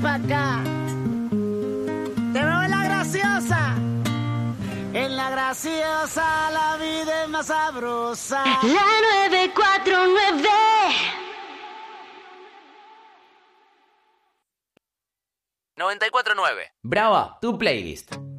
pa' acá. Te veo en la graciosa. En la graciosa la vida es más sabrosa. La 949. 94.9. Brava, tu playlist.